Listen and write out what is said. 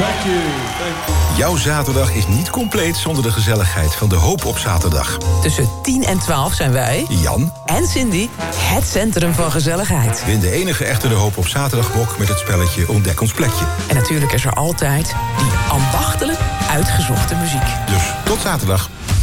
Thank you. Jouw zaterdag is niet compleet zonder de gezelligheid van de Hoop op zaterdag. Tussen 10 en 12 zijn wij, Jan en Cindy, het centrum van gezelligheid. win de enige echte de Hoop op zaterdagbok met het spelletje Ontdek ons plekje. En natuurlijk is er altijd die ambachtelijk uitgezochte muziek. Dus tot zaterdag.